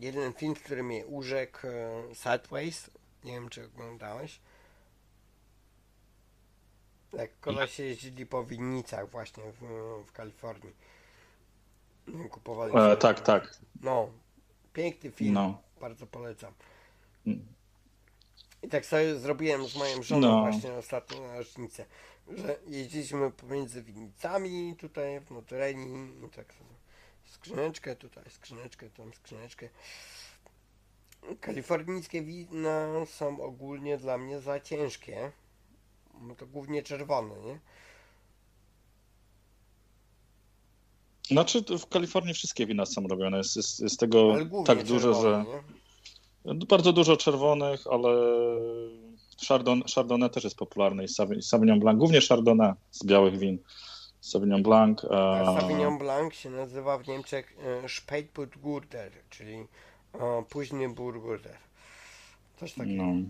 jeden film, który mnie urzekł, Sideways. Nie wiem, czy oglądałeś. Jak koleś jeździli po winnicach właśnie w Kalifornii. Kupowali sobie. Tak, tak. No, piękny film. No. Bardzo polecam. I tak sobie zrobiłem z moją żoną No. właśnie ostatnią na rocznicę, że jeździliśmy pomiędzy winnicami tutaj w Notoreni i tak skrzyneczkę tutaj, skrzyneczkę tam, skrzyneczkę. Kalifornijskie wina są ogólnie dla mnie za ciężkie. Bo to głównie czerwone, nie? Znaczy w Kalifornii wszystkie wina są robione. Jest tego Ale głównie tak dużo, czerwone, że nie? bardzo dużo czerwonych, ale Chardonnay też jest popularny i Sauvignon Blanc, głównie Chardonnay z białych win. Sauvignon Blanc. A Sauvignon Blanc się nazywa w Niemczech Spätburgunder, czyli późny burgunder. Coś takiego. No.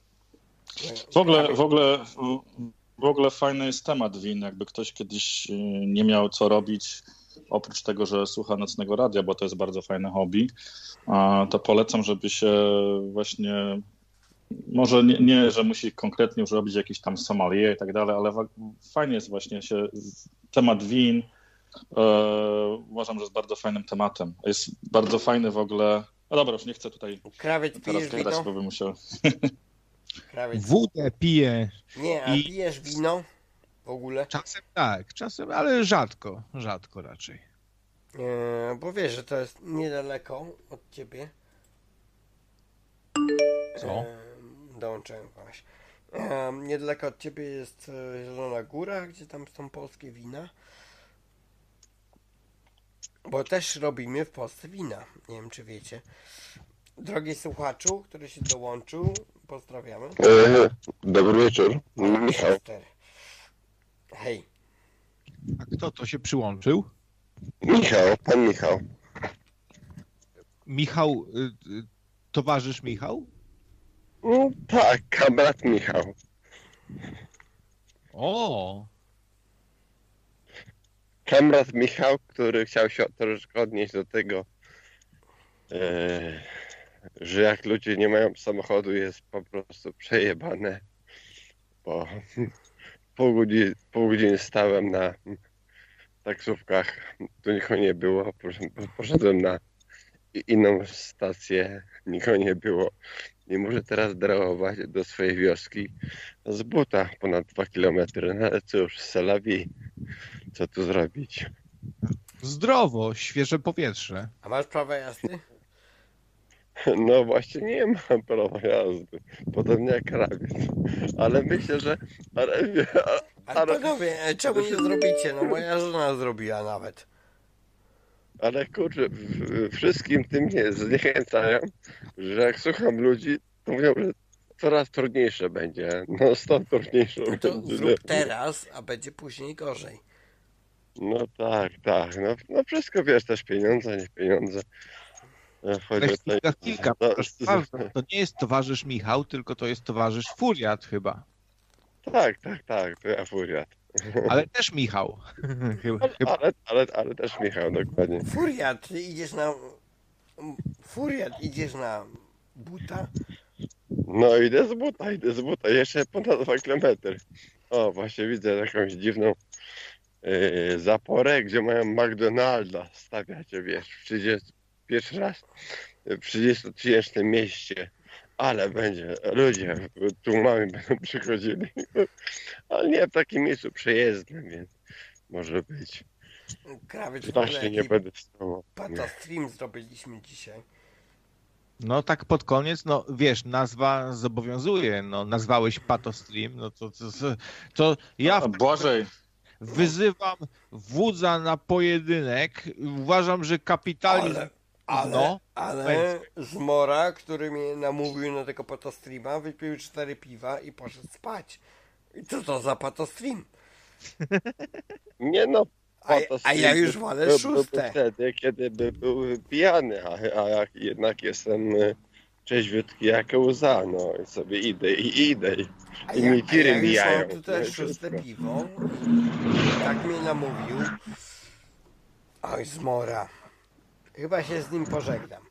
W ogóle fajny jest temat win. Jakby ktoś kiedyś nie miał co robić, oprócz tego, że słucha nocnego radia, bo to jest bardzo fajne hobby, to polecam, żeby się właśnie, może nie, że musi konkretnie już robić jakiś tam sommelier i tak dalej, ale fajnie jest właśnie się temat win. Uważam, że jest bardzo fajnym tematem. Jest bardzo fajny w ogóle. No dobra, już nie chcę tutaj Krawiec, teraz pijesz gadać, wino? bo bym musiał. Krawiec. Wódę piję. Nie, a I- pijesz wino? W ogóle? Czasem tak, czasem, ale rzadko raczej. Bo wiesz, że to jest niedaleko od ciebie. Co? Dołączyłem właśnie. Niedaleko od ciebie jest Zielona Góra, gdzie tam są polskie wina. Bo też robimy w Polsce wina. Nie wiem, czy wiecie. Drogi słuchaczu, który się dołączył, pozdrawiamy. Dobry wieczór, Michał. Hej. A kto to się przyłączył? Michał, pan Michał. Michał, towarzysz Michał? No, tak, kamrat Michał. O, Kamrat Michał, który chciał się troszeczkę odnieść do tego, że jak ludzie nie mają samochodu, jest po prostu przejebane. Bo pół godziny stałem na taksówkach, tu nikogo nie było. Poszedłem na inną stację, nikogo nie było. I muszę teraz dragować do swojej wioski z buta ponad 2 kilometry. No ale cóż, c'est la vie. Co tu zrobić? zdrowo, świeże powietrze. A masz prawo jazdy? No właśnie nie mam prawa jazdy. Podobnie jak krawiec. Ale myślę, że... Ale panowie, czemu nie zrobicie? No moja żona zrobiła nawet. Ale kurczę, wszystkim tym mnie zniechęcają, że jak słucham ludzi, to mówią, że coraz trudniejsze będzie. No stąd trudniejsze No to będzie. zrób teraz, a będzie później gorzej. No tak. No wszystko wiesz, też pieniądze, nie pieniądze. Chodzi o to- Chwilka, no, proszę bardzo, to nie jest towarzysz Michał, tylko to jest towarzysz Furiat chyba. Tak, to ja furiat. Ale też Michał. Chyba. Ale też Michał, dokładnie. Furiat, idziesz na buta? No idę z buta, jeszcze ponad 2 kilometry. O, właśnie widzę jakąś dziwną zaporę, gdzie mają McDonalda stawiacie, wiesz, pierwszy raz w 30-tysięcznym mieście. Ale będzie, ludzie tłumami będą przychodzili. Ale nie w takim miejscu przejezdnym, więc może być. Krawiec, w Tak ogóle się nie jaki będę stało. patostream zrobiliśmy dzisiaj. No tak pod koniec, no wiesz, nazwa zobowiązuje, no nazwałeś Patostream, no to ja Błażej, wyzywam wódza na pojedynek, uważam, że kapitalizm... Ale Zmora, który mnie namówił na tego patostreama, wypił 4 piwa i poszedł spać. I co to za patostream? Nie no. A ja już wolę był szóste. wtedy, kiedy był pijany, a jak jednak jestem trzeźwiutki jak łza, no i sobie idę. A I ja mi tiry już mijają. mam tutaj No i 6 wszystko. piwo. Tak mnie namówił. Oj, Zmora. Chyba się z nim pożegnam.